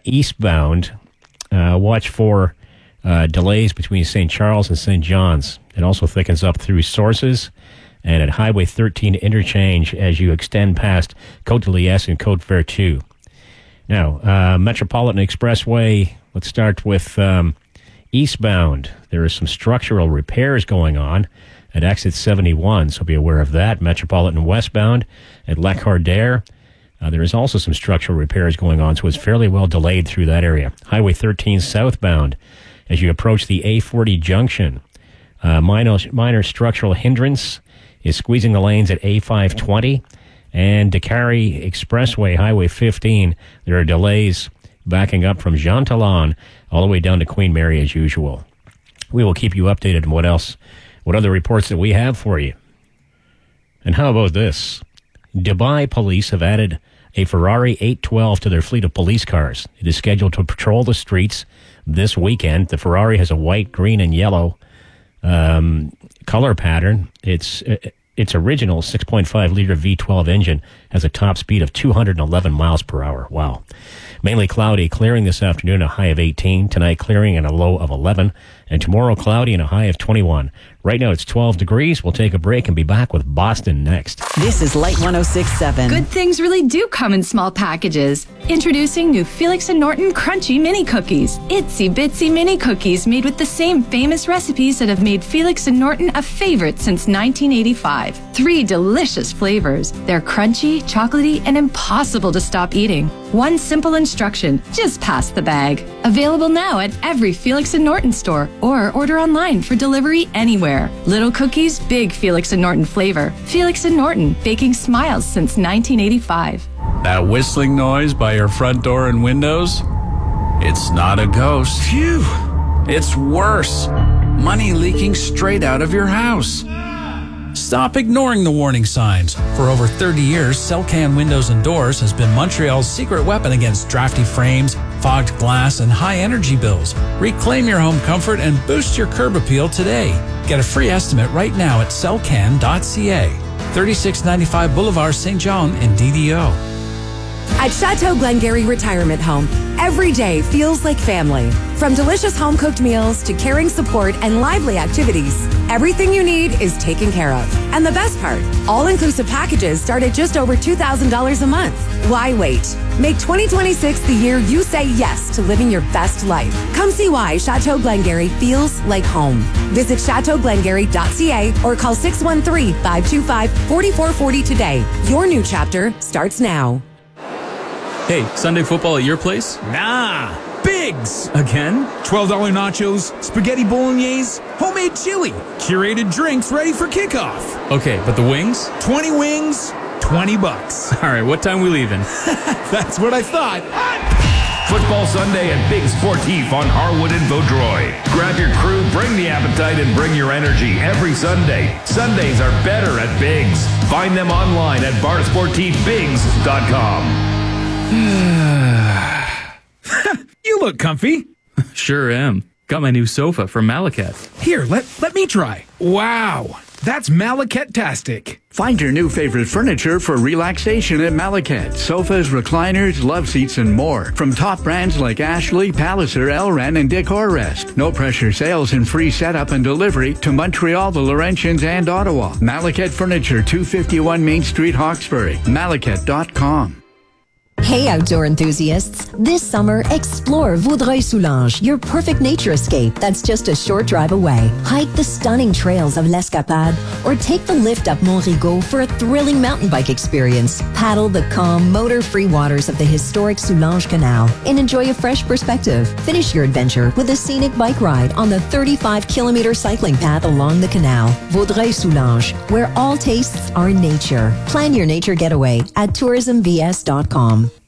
eastbound, watch for delays between St. Charles and St. John's. It also thickens up through Sources and at Highway 13 interchange as you extend past Côte de Liesse and Côte Verte 2. Now, Metropolitan Expressway, let's start with eastbound. There is some structural repairs going on at exit 71, so be aware of that. Metropolitan westbound at Lac-Hardère. There is also some structural repairs going on, so it's fairly well delayed through that area. Highway 13 southbound as you approach the A40 junction. Minor structural hindrance is squeezing the lanes at A520 and Dakari Expressway, Highway 15. There are delays backing up from Jean Talon all the way down to Queen Mary as usual. We will keep you updated on what other reports that we have for you. And how about this? Dubai police have added a Ferrari 812 to their fleet of police cars. It is scheduled to patrol the streets this weekend. The Ferrari has a white, green, and yellow color pattern. Its original 6.5-liter V12 engine has a top speed of 211 miles per hour. Wow. Mainly cloudy, clearing this afternoon, a high of 18. Tonight, clearing and a low of 11. And tomorrow, cloudy and a high of 21. Right now, it's 12 degrees. We'll take a break and be back with Boston next. This is Light 106.7. Good things really do come in small packages. Introducing new Felix and Norton Crunchy Mini Cookies. Itsy bitsy mini cookies made with the same famous recipes that have made Felix and Norton a favorite since 1985. 3 delicious flavors. They're crunchy, chocolatey, and impossible to stop eating. One simple instruction, just pass the bag. Available now at every Felix and Norton store or order online for delivery anywhere. Little cookies, big Felix and Norton flavor. Felix and Norton, baking smiles since 1985. That whistling noise by your front door and windows? It's not a ghost. Phew! It's worse. Money leaking straight out of your house. Stop ignoring the warning signs. For over 30 years, Celcan Windows and Doors has been Montreal's secret weapon against drafty frames, fogged glass, and high energy bills. Reclaim your home comfort and boost your curb appeal today. Get a free estimate right now at celcan.ca. 3695 Boulevard St. John in DDO. At Chateau Glengarry Retirement Home, every day feels like family. From delicious home-cooked meals to caring support and lively activities, everything you need is taken care of. And the best part, all-inclusive packages start at just over $2,000 a month. Why wait? Make 2026 the year you say yes to living your best life. Come see why Chateau Glengarry feels like home. Visit chateauglengarry.ca or call 613-525-4440 today. Your new chapter starts now. Hey, Sunday football at your place? Nah, Biggs. Again? $12 nachos, spaghetti bolognese, homemade chili, curated drinks ready for kickoff. Okay, but the wings? 20 wings, $20. All right, what time we leaving? That's what I thought. Football Sunday at Big Sportif on Harwood and Vaudreuil. Grab your crew, bring the appetite, and bring your energy every Sunday. Sundays are better at Biggs. Find them online at barsportifbigs.com. You look comfy. Sure am. Got my new sofa from Malacat. Here, let me try. Wow, that's Malacat-tastic. Find your new favorite furniture for relaxation at Malacat. Sofas, recliners, love seats, and more. From top brands like Ashley, Palliser, Elran, and Decorrest. No pressure sales and free setup and delivery to Montreal, the Laurentians, and Ottawa. Malacat Furniture, 251 Main Street, Hawkesbury. Malacat.com. Hey, outdoor enthusiasts. This summer, explore Vaudreuil-Soulanges, your perfect nature escape that's just a short drive away. Hike the stunning trails of l'Escapade or take the lift up Mont-Rigaud for a thrilling mountain bike experience. Paddle the calm, motor-free waters of the historic Soulanges Canal and enjoy a fresh perspective. Finish your adventure with a scenic bike ride on the 35-kilometer cycling path along the canal. Vaudreuil-Soulanges, where all tastes are nature. Plan your nature getaway at tourismvs.com.